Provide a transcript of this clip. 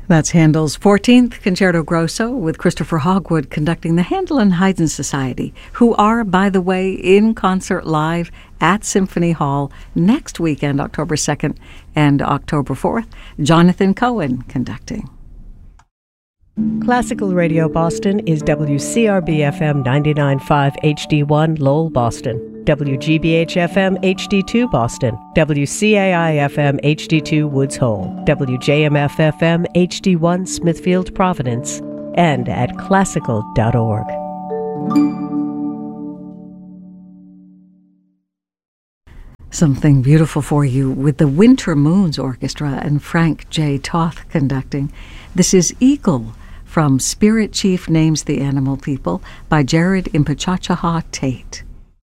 That's Handel's 14th Concerto Grosso with Christopher Hogwood conducting the Handel and Haydn Society, who are, by the way, in concert live at Symphony Hall next weekend, October 2nd and October 4th. Jonathan Cohen conducting. Classical Radio Boston is WCRB-FM 99.5 HD1 Lowell, Boston, WGBH-FM HD2 Boston, WCAI-FM HD2 Woods Hole, WJMF-FM HD1 Smithfield, Providence, and at classical.org. Something beautiful for you with the Winter Moons Orchestra and Frank J. Toth conducting. This is Eagle from Spirit Chief Names the Animal People by Jared Impachachaha Tate.